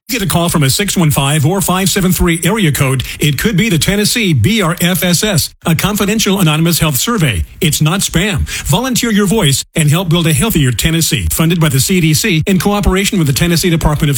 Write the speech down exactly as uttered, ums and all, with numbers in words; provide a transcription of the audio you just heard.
Get a call from a six one five or five seven three area code. It could be the Tennessee B R F S S, a confidential anonymous health survey. It's not spam. Volunteer your voice and help build a healthier Tennessee. Funded by the C D C in cooperation with the Tennessee Department of Health.